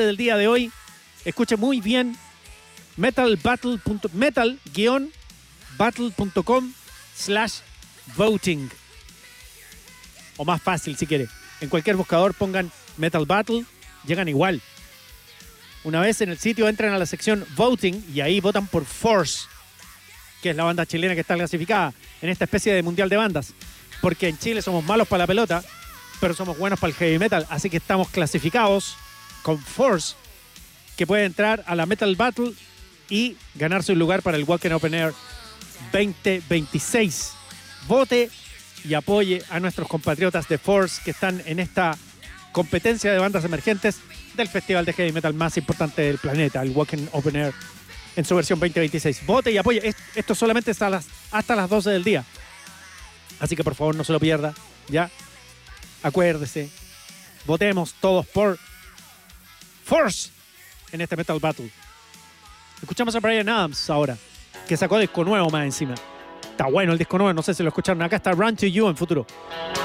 del día de hoy, escuche muy bien, metal-battle.com/voting. O más fácil si quiere. En cualquier buscador pongan Metal Battle, llegan igual. Una vez en el sitio entran a la sección Voting y ahí votan por Force, que es la banda chilena que está clasificada en esta especie de mundial de bandas. Porque en Chile somos malos para la pelota, pero somos buenos para el heavy metal. Así que estamos clasificados con Force, que puede entrar a la Metal Battle y ganarse un lugar para el Wacken Open Air 2026. Vote y apoye a nuestros compatriotas de Force que están en esta competencia de bandas emergentes del festival de heavy metal más importante del planeta, el Wacken Open Air en su versión 2026. Vote y apoye. Esto solamente hasta las 12 del día. Así que por favor no se lo pierda. Ya, acuérdese. Votemos todos por Force en este Metal Battle. Escuchamos a Bryan Adams ahora, que sacó disco nuevo más encima. Está bueno el disco nuevo, no sé si lo escucharon. Acá está Run to You en futuro.